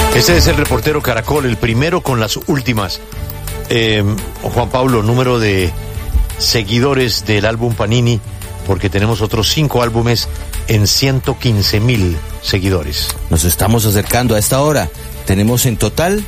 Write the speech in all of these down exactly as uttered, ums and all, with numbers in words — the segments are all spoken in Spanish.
Este es el reportero Caracol, el primero con las últimas. Eh, Juan Pablo, número de seguidores del álbum Panini, porque tenemos otros cinco álbumes en ciento quince mil seguidores. Nos estamos acercando a esta hora. Tenemos en total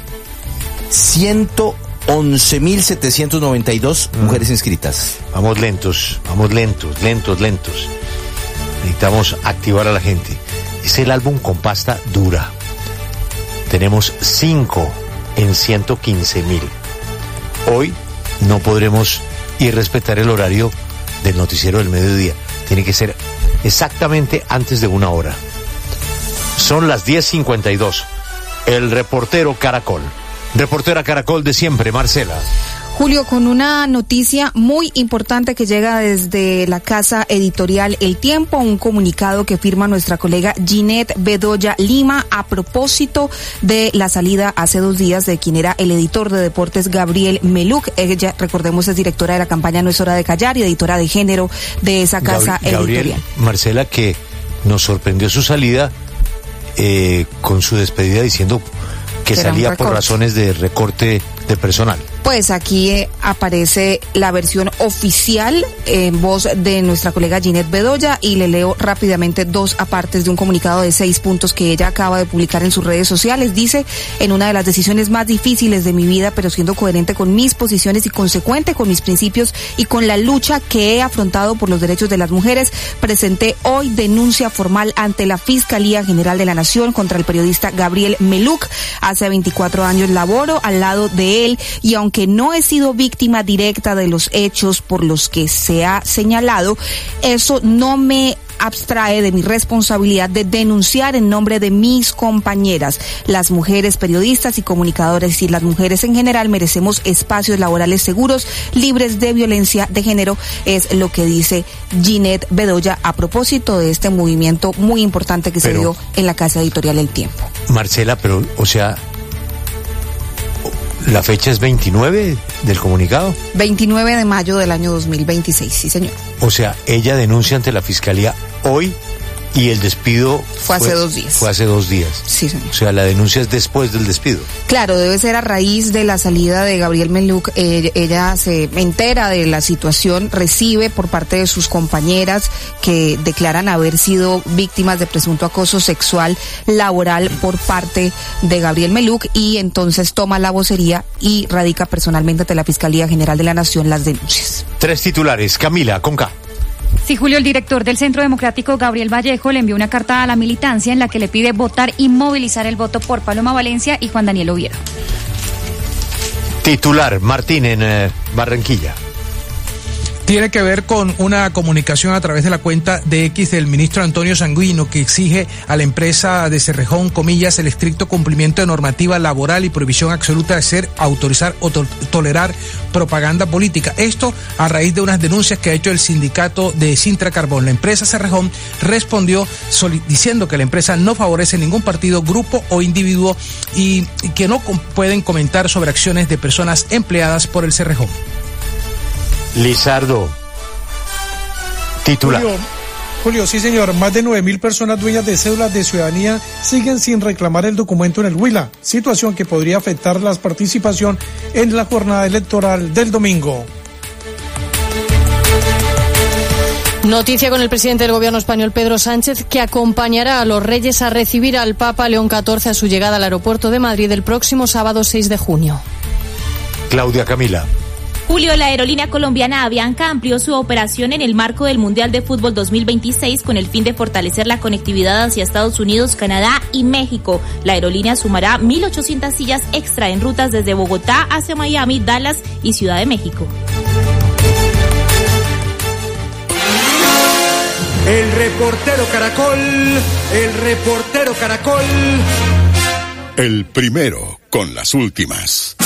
ciento once mil setecientos noventa y dos mm. mujeres inscritas. Vamos lentos, vamos lentos, lentos, lentos. Necesitamos activar a la gente. Es el álbum con pasta dura. Tenemos cinco en ciento quince mil. Hoy no podremos ir a respetar el horario del noticiero del mediodía. Tiene que ser exactamente antes de una hora. Son las diez cincuenta y dos. El reportero Caracol. Reportera Caracol de siempre, Marcela. Julio, con una noticia muy importante que llega desde la casa editorial El Tiempo, un comunicado que firma nuestra colega Ginette Bedoya Lima a propósito de la salida hace dos días de quien era el editor de deportes Gabriel Meluk. Ella, recordemos, es directora de la campaña No es hora de callar y editora de género de esa casa Gabri- Gabriel, editorial. Marcela, que nos sorprendió su salida eh, con su despedida diciendo que Será salía por razones de recorte de personal. Pues aquí eh, aparece la versión oficial en voz de nuestra colega Ginette Bedoya y le leo rápidamente dos apartes de un comunicado de seis puntos que ella acaba de publicar en sus redes sociales. Dice: en una de las decisiones más difíciles de mi vida, pero siendo coherente con mis posiciones y consecuente con mis principios y con la lucha que he afrontado por los derechos de las mujeres, presenté hoy denuncia formal ante la Fiscalía General de la Nación contra el periodista Gabriel Meluk. Hace veinticuatro años laboro al lado de él y aunque que no he sido víctima directa de los hechos por los que se ha señalado, eso no me abstrae de mi responsabilidad de denunciar en nombre de mis compañeras. Las mujeres periodistas y comunicadoras y las mujeres en general merecemos espacios laborales seguros, libres de violencia de género, es lo que dice Ginette Bedoya a propósito de este movimiento muy importante que pero, se dio en la casa editorial El Tiempo. Marcela, pero, o sea, ¿la fecha es veintinueve del comunicado? veintinueve de mayo del año dos mil veintiséis, sí señor. O sea, ella denuncia ante la Fiscalía hoy y el despido fue hace fue, dos días. Fue hace dos días. Sí, señor. O sea, la denuncia es después del despido. Claro, debe ser a raíz de la salida de Gabriel Meluk. Eh, ella se entera de la situación, recibe por parte de sus compañeras que declaran haber sido víctimas de presunto acoso sexual laboral por parte de Gabriel Meluk y entonces toma la vocería y radica personalmente ante la Fiscalía General de la Nación las denuncias. Tres titulares. Camila, con K. Sí, Julio, el director del Centro Democrático, Gabriel Vallejo, le envió una carta a la militancia en la que le pide votar y movilizar el voto por Paloma Valencia y Juan Daniel Oviedo. Titular, Martín, en eh, Barranquilla. Tiene que ver con una comunicación a través de la cuenta de X del ministro Antonio Sanguino, que exige a la empresa de Cerrejón, comillas, el estricto cumplimiento de normativa laboral y prohibición absoluta de ser, autorizar o to- tolerar propaganda política. Esto a raíz de unas denuncias que ha hecho el sindicato de Sintra Carbón. La empresa Cerrejón respondió soli- diciendo que la empresa no favorece ningún partido, grupo o individuo y, y que no com- pueden comentar sobre acciones de personas empleadas por el Cerrejón. Lizardo, titular. Julio, Julio, sí señor, más de nueve mil personas dueñas de cédulas de ciudadanía siguen sin reclamar el documento en el Huila, situación que podría afectar la participación en la jornada electoral del domingo. Noticia con el presidente del gobierno español, Pedro Sánchez, que acompañará a los reyes a recibir al Papa León catorce a su llegada al aeropuerto de Madrid el próximo sábado seis de junio. Claudia Camila. Julio, la aerolínea colombiana Avianca amplió su operación en el marco del Mundial de Fútbol dos mil veintiséis con el fin de fortalecer la conectividad hacia Estados Unidos, Canadá y México. La aerolínea sumará mil ochocientas sillas extra en rutas desde Bogotá hacia Miami, Dallas y Ciudad de México. El reportero Caracol, el reportero Caracol. El primero con las últimas.